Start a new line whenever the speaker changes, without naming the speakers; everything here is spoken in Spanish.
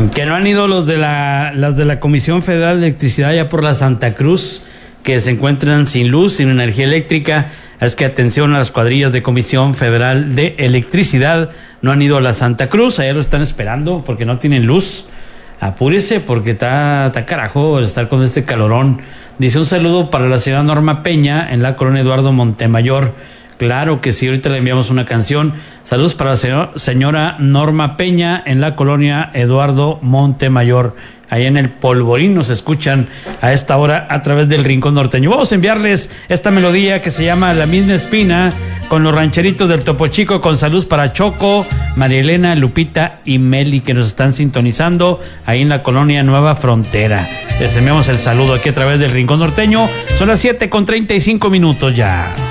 Que no han ido los de la Comisión Federal de Electricidad ya por la Santa Cruz, que se encuentran sin luz, sin energía eléctrica. Es que atención a las cuadrillas de Comisión Federal de Electricidad, no han ido a la Santa Cruz, allá lo están esperando porque no tienen luz. Apúrese porque está carajo estar con este calorón. Dice un saludo para la señora Norma Peña en la colonia Eduardo Montemayor. Claro que sí, ahorita le enviamos una canción. Saludos para la señora Norma Peña en la colonia Eduardo Montemayor. Ahí en el Polvorín nos escuchan a esta hora a través del Rincón Norteño. Vamos a enviarles esta melodía que se llama La Misma Espina con los rancheritos del Topo Chico, con saludos para Choco, María Elena, Lupita y Meli, que nos están sintonizando ahí en la colonia Nueva Frontera. Les enviamos el saludo aquí a través del Rincón Norteño. Son las 7:35 ya.